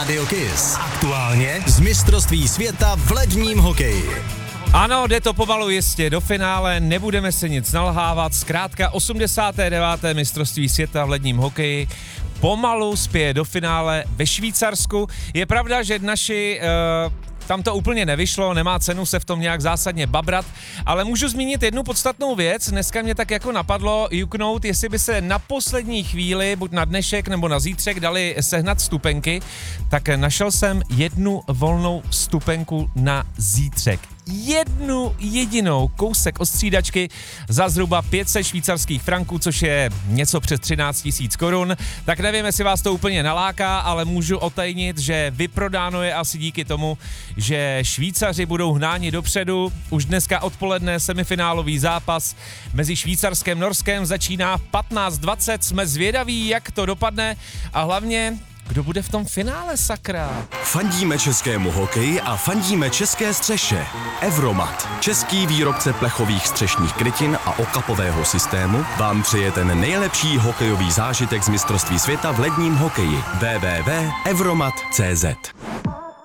Radio Kiss. Aktuálně z mistrovství světa v ledním hokeji. Ano, jde to pomalu jistě do finále, nebudeme se nic nalhávat, zkrátka 89. mistrovství světa v ledním hokeji pomalu spěje do finále ve Švýcarsku. Je pravda, že naši tam to úplně nevyšlo, nemá cenu se v tom nějak zásadně babrat, ale můžu zmínit jednu podstatnou věc. Dneska mě tak jako napadlo juknout, jestli by se na poslední chvíli, buď na dnešek nebo na zítřek, dali sehnat vstupenky, tak našel jsem jednu volnou vstupenku na zítřek. Jednu jedinou kousek od střídačky za zhruba 500 švýcarských franků, což je něco přes 13 000 korun. Tak nevím, jestli vás to úplně naláká, ale můžu otajnit, že vyprodáno je asi díky tomu, že Švýcaři budou hnáni dopředu. Už dneska odpoledne semifinálový zápas mezi Švýcarskem a Norskem začíná 15:20. Jsme zvědaví, jak to dopadne a hlavně kdo bude v tom finále, sakra? Fandíme českému hokeji a fandíme české střeše. Evromat, český výrobce plechových střešních krytin a okapového systému, vám přeje ten nejlepší hokejový zážitek z mistrovství světa v ledním hokeji. www.evromat.cz